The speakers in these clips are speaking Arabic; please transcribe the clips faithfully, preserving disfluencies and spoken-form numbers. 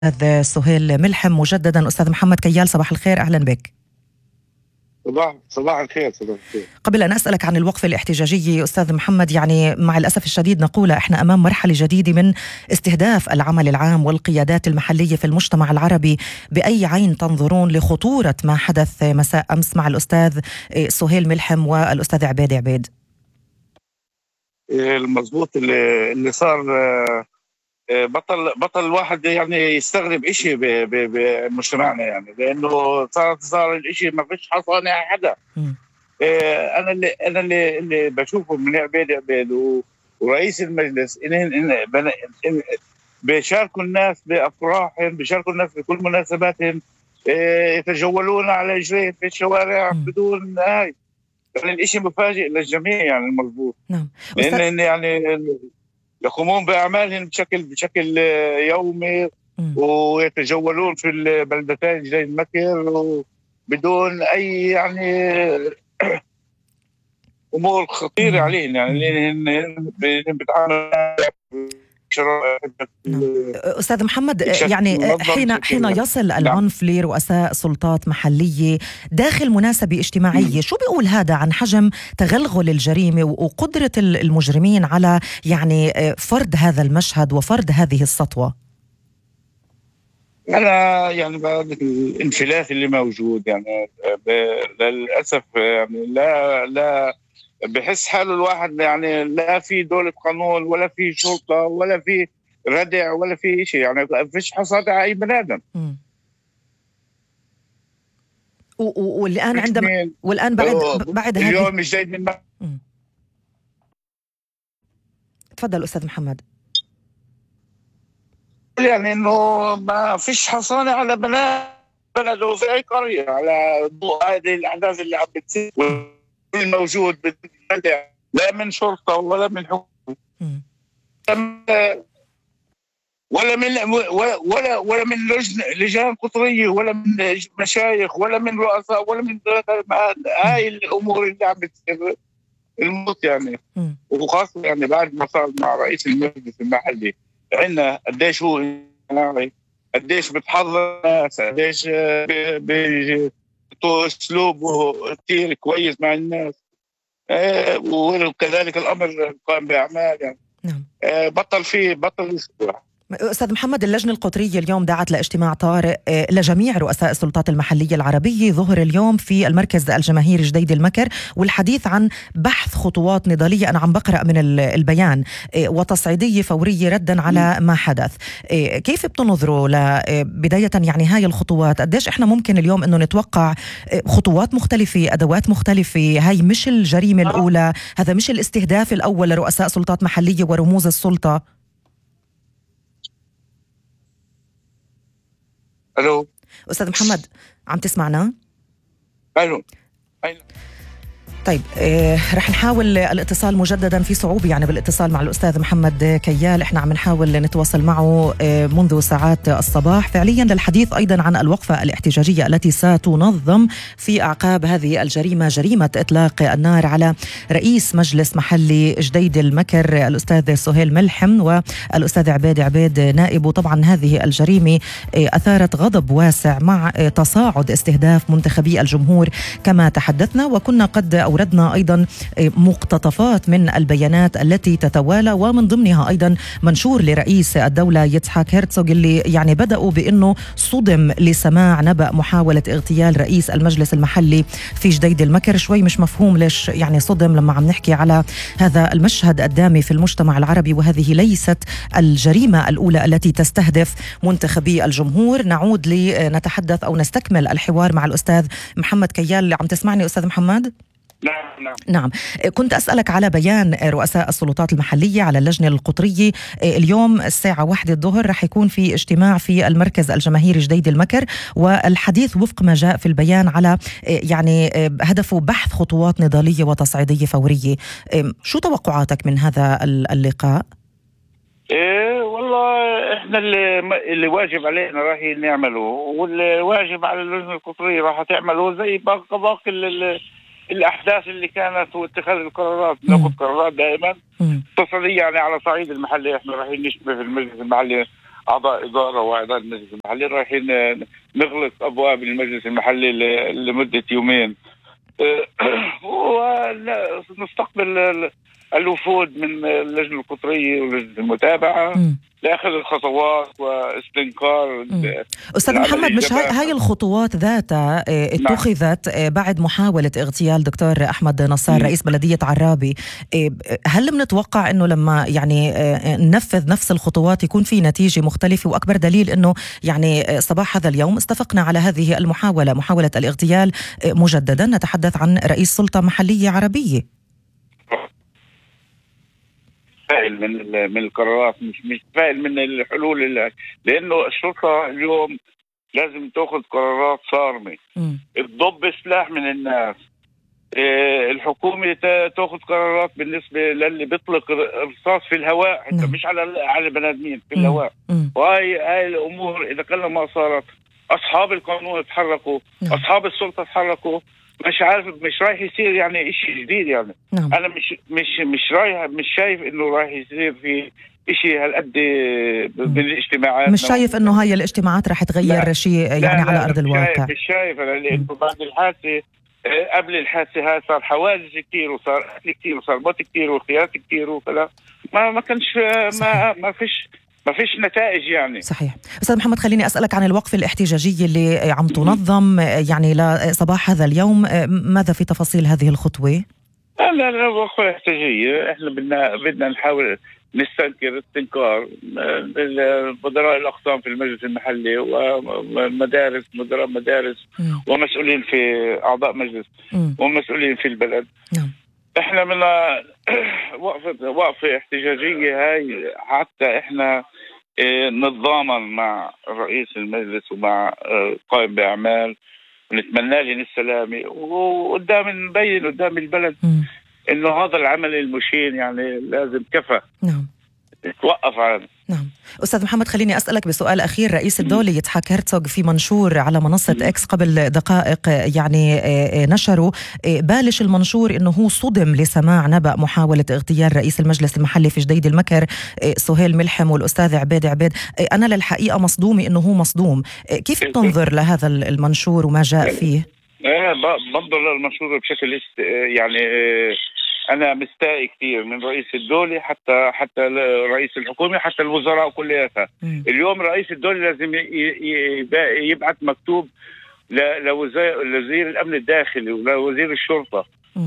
أستاذ سهيل ملحم. مجددا أستاذ محمد كيال، صباح الخير، أهلا بك. صباح صباح الخير صباح الخير. قبل أن أسألك عن الوقفة الاحتجاجية أستاذ محمد، يعني مع الأسف الشديد نقول إحنا أمام مرحلة جديدة من استهداف العمل العام والقيادات المحلية في المجتمع العربي. بأي عين تنظرون لخطورة ما حدث مساء أمس مع الأستاذ سهيل ملحم والأستاذ عبيد عبيد؟ المضبوط اللي, اللي صار، بطل بطل الواحد يعني يستغرب إشي بمجتمعنا، يعني لأنه صار صار الإشي ما فيش حصانة حدا. م. أنا اللي أنا اللي, اللي بشوفه من عبيد عبيد ورئيس المجلس إن إن إن بيشاركوا الناس بأفراحهم، بيشاركوا الناس بكل مناسباتهم، يتجولون على رجلين في الشوارع م. بدون هاي. يعني الإشي مفاجئ للجميع، يعني المضبوط. نعم. لأن يعني يقومون بأعمالهم بشكل بشكل يومي م. ويتجولون في البلدتين جديد المكر بدون أي يعني أمور خطيرة م. عليهم، يعني لأن بتعامل. أستاذ محمد، يعني حين حين يصل العنف لرؤساء سلطات محلية داخل مناسبة اجتماعية، شو بيقول هذا عن حجم تغلغل الجريمة وقدرة المجرمين على يعني فرض هذا المشهد وفرض هذه السطوة؟ أنا يعني بعد الانفلات اللي موجود، يعني للأسف يعني لا لا بحس حاله الواحد، يعني لا في دولة قانون ولا في شرطة ولا في ردع ولا في شيء، يعني فيش حصاد على أي بني آدم. والآن عندما والآن بعد بعد هذه اليوم مش جاي من. تفضل أستاذ محمد. يعني إنه ما فيش حصانة على بلد بلده في أي قرية على ضوء هذه الأحداث اللي عم بتصير الموجود بالبلد، لا من شرطة ولا من حكومة ولا من ولا ولا من لجان قطرية ولا من مشايخ ولا من رؤساء ولا من هاي الأمور اللي عم بتصير الموت، يعني وخاصة يعني بعد ما صار مع رئيس المجلس المحلي. عندنا قديش هو قديش بتحضر الناس، قديش بأسلوبه كتير كويس مع الناس، وكذلك الأمر قام بأعمال، يعني نعم. بطل فيه بطل يسبوع. أستاذ محمد، اللجنة القطرية اليوم دعت لاجتماع طارئ لجميع رؤساء السلطات المحلية العربية ظهر اليوم في المركز الجماهيري جديد المكر، والحديث عن بحث خطوات نضالية، أنا عم بقرأ من البيان، وتصعيدية فورية ردا على ما حدث. كيف بتنظروا لبداية يعني هاي الخطوات؟ قديش إحنا ممكن اليوم أنه نتوقع خطوات مختلفة، أدوات مختلفة؟ هاي مش الجريمة الأولى، هذا مش الاستهداف الأول لرؤساء سلطات محلية ورموز السلطة. الو أستاذ محمد، عم تسمعنا؟ الو أيوة. طيب، آه رح نحاول الاتصال مجددا، في صعوبة يعني بالاتصال مع الأستاذ محمد كيال، احنا عم نحاول نتواصل معه آه منذ ساعات الصباح فعليا للحديث أيضا عن الوقفة الاحتجاجية التي ستنظم في أعقاب هذه الجريمة، جريمة إطلاق النار على رئيس مجلس محلي جديد المكر الأستاذ سهيل ملحم والأستاذ عبيد عبيد نائب. طبعا هذه الجريمة آه أثارت غضب واسع مع آه تصاعد استهداف منتخبي الجمهور كما تحدثنا، وكنا قد أوردنا أيضا مقتطفات من البيانات التي تتوالى، ومن ضمنها أيضا منشور لرئيس الدولة يتسحاق هرتسوغ اللي يعني بدأوا بأنه صدم لسماع نبأ محاولة اغتيال رئيس المجلس المحلي في جديد المكر. شوي مش مفهوم ليش يعني صدم لما عم نحكي على هذا المشهد الدامي في المجتمع العربي، وهذه ليست الجريمة الأولى التي تستهدف منتخبي الجمهور. نعود لنتحدث أو نستكمل الحوار مع الأستاذ محمد كيال. عم تسمعني أستاذ محمد؟ نعم نعم نعم. كنت أسألك على بيان رؤساء السلطات المحلية على اللجنة القطرية. اليوم الساعة واحدة الظهر رح يكون في اجتماع في المركز الجماهيري جديد المكر، والحديث وفق ما جاء في البيان على يعني هدفه بحث خطوات نضالية وتصعيدية فورية. شو توقعاتك من هذا اللقاء؟ إيه والله احنا اللي اللي واجب علينا راح نعمله، واللي واجب على اللجنة القطرية راح تعمله زي باقي باقي الأحداث اللي كانت واتخاذ القرارات. ناخذ قرارات دائما تصعيدية يعني على صعيد المحلي. احنا رايحين نشبه في المجلس المحلي أعضاء إدارة وأعضاء المجلس المحلي رايحين نغلق أبواب المجلس المحلي لمدة يومين، ونستقبل الوفود من اللجنة القطرية ولجنة المتابعة م. لأخذ الخطوات واستنكار. أستاذ محمد، مش هاي, هاي الخطوات ذاتها اتخذت بعد محاولة اغتيال دكتور أحمد نصار م. رئيس بلدية عرابي. هل منتوقع أنه لما يعني ننفذ نفس الخطوات يكون في نتيجة مختلفة؟ وأكبر دليل أنه يعني صباح هذا اليوم استفقنا على هذه المحاولة، محاولة الاغتيال مجددا، نتحدث عن رئيس سلطة محلية عربية. فاعل من من القرارات، مش مش فاعل من الحلول اللي لانه الشرطه اليوم لازم تاخذ قرارات صارمه، تضب سلاح من الناس. إيه الحكومه تاخذ قرارات بالنسبه للي بيطلق رصاص في الهواء حتى مش على على البني ادمين في الهواء. وهي هاي الامور اذا كلها ما صارت اصحاب القانون تحركوا، اصحاب السلطه تحركوا، مش عارف مش رايح يصير يعني إشي جديد يعني. نعم. أنا مش مش مش رايح مش شايف إنه رايح يصير في إشي هالقد من الاجتماعات. مش شايف إنه هاي الاجتماعات راح تغير شيء يعني لا على لا أرض الواقع. مش شايف أنا لأنه بعد الحادثة قبل الحادثة هاي صار حوادث كتير وصار قتل كتير وصار موت كتير وخيانات كتير وكذا، ما ما كانش ما ما فيش ما فيش نتائج يعني. صحيح. أستاذ محمد، خليني أسألك عن الوقفة الاحتجاجية اللي عم تنظم يعني لصباح هذا اليوم، ماذا في تفاصيل هذه الخطوة؟ لا لا الوقفة الاحتجاجية احنا بدنا بدنا نحاول نستنكر استنكار مدراء الأقسام في المجلس المحلي ومدارس مدراء مدارس م. ومسؤولين في أعضاء مجلس م. ومسؤولين في البلد. نعم. احنا من وقفة وقفة احتجاجية هاي حتى احنا اه نتضامن مع رئيس المجلس ومع اه قائم بأعمال ونتمنى لهم السلامة، وقدام نبين قدام البلد م. انه هذا العمل المشين يعني لازم كفى. نعم. توقف عنه. نعم. أستاذ محمد، خليني أسألك بسؤال أخير. رئيس الدولة يتحك هرتوغ في منشور على منصة إكس قبل دقائق يعني نشره، بالش المنشور إنه هو صدم لسماع نبأ محاولة اغتيال رئيس المجلس المحلي في جديد المكر سهيل ملحم والأستاذ عبيد عبيد. أنا للحقيقة مصدومة إنه هو مصدوم. كيف تنظر لهذا المنشور وما جاء فيه؟ ايه بنظر للمنشور بشكل يعني أنا مستاء كثير من رئيس الدولة حتى حتى رئيس الحكومة حتى الوزراء كلياتها. اليوم رئيس الدولة لازم يبعث مكتوب لوزير الأمن الداخلي ولوزير الشرطة،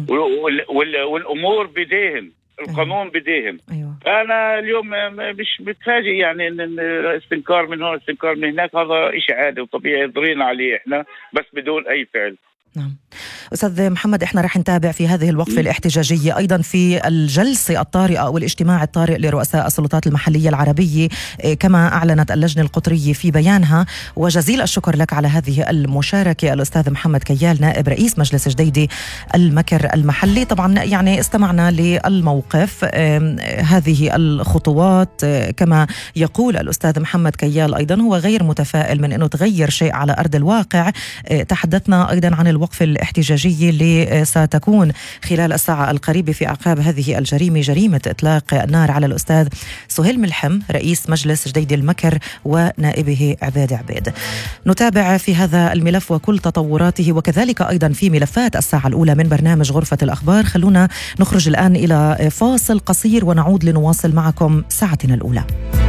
والأمور بديهم، القانون بديهم. أيوة. أنا اليوم مش متفاجئ يعني إن استنكار من هون استنكار من هناك، هذا إشي عادي وطبيعي يضرينا عليه إحنا بس بدون أي فعل. نعم. أستاذ محمد، إحنا رح نتابع في هذه الوقفة الاحتجاجية أيضا في الجلسة الطارئة والاجتماع الطارئ لرؤساء السلطات المحلية العربية كما أعلنت اللجنة القطرية في بيانها. وجزيل الشكر لك على هذه المشاركة الأستاذ محمد كيال نائب رئيس مجلس جديدي المكر المحلي. طبعا يعني استمعنا للموقف، هذه الخطوات كما يقول الأستاذ محمد كيال أيضا هو غير متفائل من أنه تغير شيء على أرض الواقع. تحدثنا أيضا عن الوقفة الاحتجاجية اللي ستكون خلال الساعة القريبة في أعقاب هذه الجريمة، جريمة إطلاق النار على الأستاذ سهيل ملحم رئيس مجلس جديد المكر ونائبه عبيد عبيد. نتابع في هذا الملف وكل تطوراته وكذلك أيضا في ملفات الساعة الأولى من برنامج غرفة الأخبار. خلونا نخرج الآن إلى فاصل قصير ونعود لنواصل معكم ساعتنا الأولى.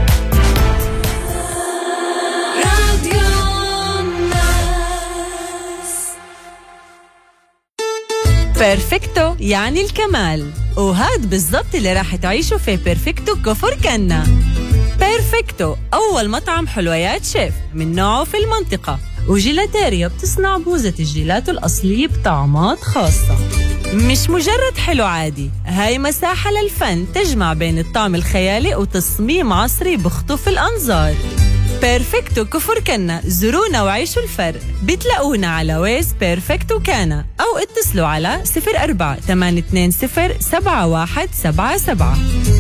بيرفكتو يعني الكمال، وهاد بالضبط اللي راح تعيشوا في بيرفكتو كفر كنا. بيرفكتو أول مطعم حلويات شيف من نوعه في المنطقة، وجيلاتيريا بتصنع بوزة الجيلاتو الأصلية بطعمات خاصة. مش مجرد حلو عادي، هاي مساحة للفن تجمع بين الطعم الخيالي وتصميم عصري بخطف الأنظار. بيرفكتو كفر كنا، زورونا وعيشوا الفرق. بتلاقونا على ويز بيرفكتو كانا أو اتصلوا على صفر أربعة ثمانية اثنين صفر سبعة واحد سبعة سبعة.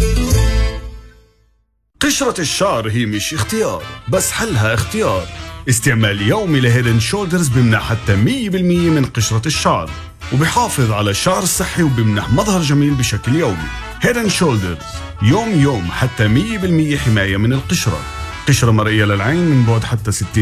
قشرة الشعر هي مش اختيار بس حلها اختيار. استعمال يومي لهيدن شولدرز بمنح حتى مية بالمية من قشرة الشعر وبيحافظ على الشعر الصحي وبمنح مظهر جميل بشكل يومي. هيدن شولدرز يوم يوم حتى مية بالمية حماية من القشرة. قشرة مرئية للعين من بعد حتى ستين